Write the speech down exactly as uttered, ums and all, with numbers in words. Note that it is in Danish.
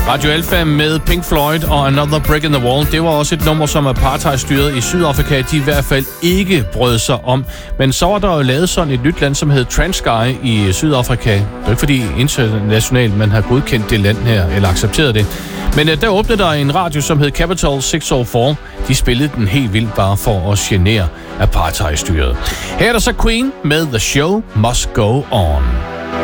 Radio Alpha med Pink Floyd og Another Brick in the Wall. Det var også et nummer, som apartheidstyret i Sydafrika, de i hvert fald ikke brød sig om. Men så var der jo lavet sådan et nyt land, som hed Transkei i Sydafrika. Det er ikke fordi internationalt man har godkendt det land her, eller accepteret det. Men der åbnede der en radio, som hed Capital seks nul fire. De spillede den helt vildt bare for at genere apartheidstyret. Her er der så Queen med The Show Must Go On.